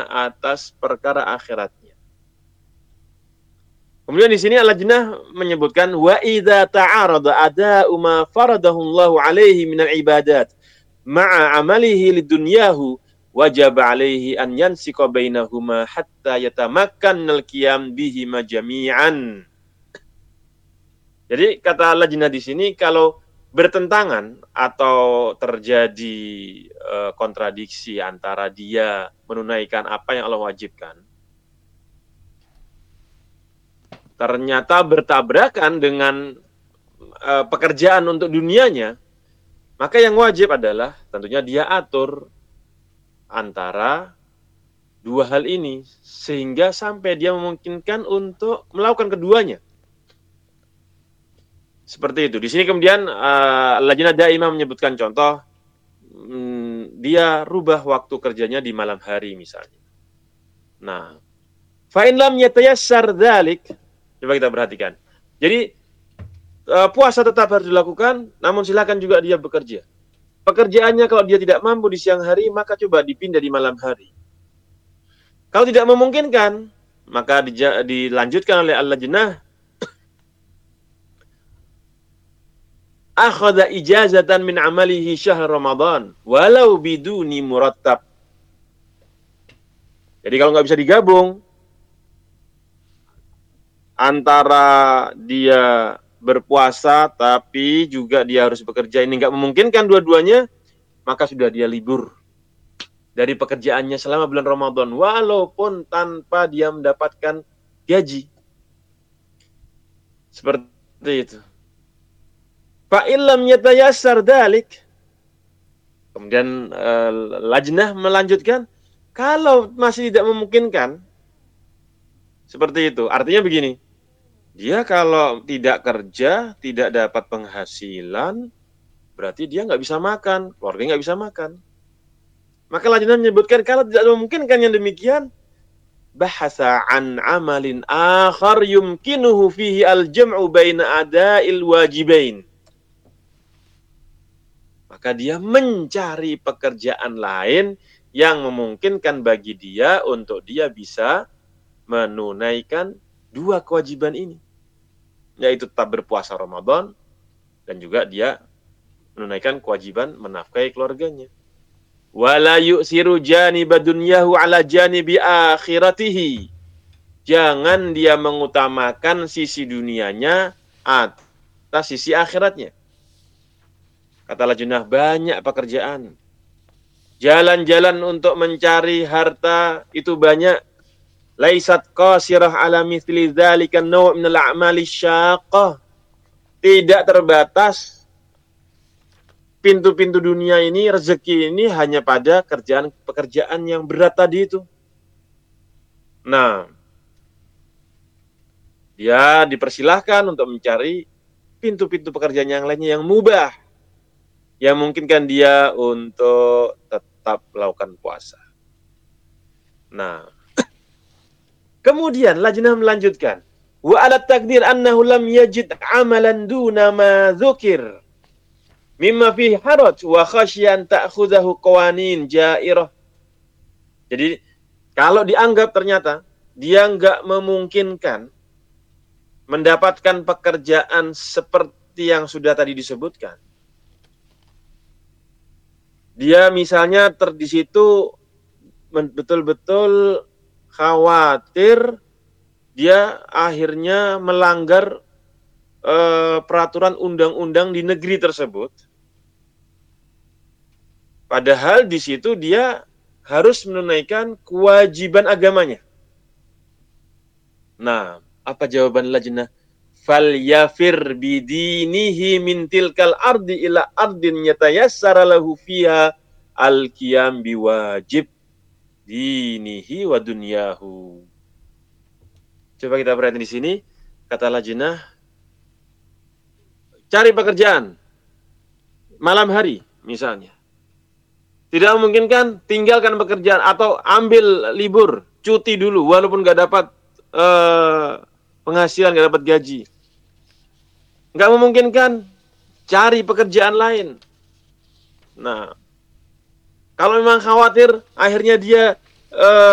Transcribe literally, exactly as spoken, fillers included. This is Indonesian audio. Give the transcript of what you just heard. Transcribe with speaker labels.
Speaker 1: dunia atas perkara akhiratnya. Kemudian di sini al-lajnah menyebutkan wa idza ta'arada ada'u ma faradahu Allahu alaihi minal ibadat ma'a amalihi lidunyahu wajib alaihi an yansika bainahuma hatta yatamakkanal qiyam bihima jami'an. Jadi kata al-lajnah di sini kalau bertentangan atau terjadi uh, kontradiksi antara dia menunaikan apa yang Allah wajibkan, ternyata bertabrakan dengan uh, pekerjaan untuk dunianya, maka yang wajib adalah tentunya dia atur antara dua hal ini sehingga sampai dia memungkinkan untuk melakukan keduanya. Seperti itu. Di sini kemudian uh, Lajnah Daimah menyebutkan contoh, hmm, dia rubah waktu kerjanya di malam hari misalnya. Nah, fa in lam yatayassar dzalik, coba kita perhatikan. Jadi uh, puasa tetap harus dilakukan, namun silakan juga dia bekerja. Pekerjaannya kalau dia tidak mampu di siang hari, maka coba dipindah di malam hari. Kalau tidak memungkinkan, maka dija- dilanjutkan oleh Al-Lajnah, akhadha ijazatan min amalihi syahr Ramadan walau biduni murattab. Jadi kalau nggak bisa digabung antara dia berpuasa tapi juga dia harus bekerja, ini nggak memungkinkan dua-duanya, maka sudah dia libur dari pekerjaannya selama bulan Ramadan walaupun tanpa dia mendapatkan gaji. Seperti itu. Fa illam yatayassar dzalik. Kemudian uh, Lajnah melanjutkan, kalau masih tidak memungkinkan seperti itu. Artinya begini, dia kalau tidak kerja, tidak dapat penghasilan, berarti dia nggak bisa makan, keluarga nggak bisa makan. Maka Lajnah menyebutkan kalau tidak memungkinkan yang demikian, bahasa an amalin akhar yumkinuhu fihi al-jam'u baina ada'il wajibain. Maka dia mencari pekerjaan lain yang memungkinkan bagi dia untuk dia bisa menunaikan dua kewajiban ini. Yaitu tetap berpuasa Ramadan dan juga dia menunaikan kewajiban menafkahi keluarganya. Wala yu'siru janiba dunyahu ala janibi akhiratihi. Jangan dia mengutamakan sisi dunianya atas sisi akhiratnya. Kata Lajnah, banyak pekerjaan. Jalan-jalan untuk mencari harta itu banyak. Laisat qasirah ala mithli dzalika naw' min al-a'mali syaqqah. Tidak terbatas pintu-pintu dunia ini, rezeki ini hanya pada kerjaan-pekerjaan yang berat tadi itu. Nah, dia dipersilahkan untuk mencari pintu-pintu pekerjaan yang lainnya yang mubah, yang memungkinkan dia untuk tetap melakukan puasa. Nah, kemudian Lajnah melanjutkan, wa ala takdir annahu lam yajid amalan duna ma dzukir mimma fihi haraj wa khasyan ta'khudhahu qawanin jairah. Jadi kalau dianggap ternyata dia enggak memungkinkan mendapatkan pekerjaan seperti yang sudah tadi disebutkan, dia misalnya ter di situ betul-betul khawatir dia akhirnya melanggar eh, peraturan undang-undang di negeri tersebut. Padahal di situ dia harus menunaikan kewajiban agamanya. Nah, apa jawaban Lajnah? Fal yafir bidinihi min tilkal ardi ila ardin yatayassara lahu fiha al-qiyam biwajib dinihi wa dunyahu. Coba kita perhatikan di sini, kata Lajnah, cari pekerjaan malam hari misalnya. Tidak memungkinkan, tinggalkan pekerjaan atau ambil libur, cuti dulu walaupun nggak dapat uh, penghasilan, nggak dapat gaji. Nggak memungkinkan, cari pekerjaan lain. Nah, kalau memang khawatir akhirnya dia uh,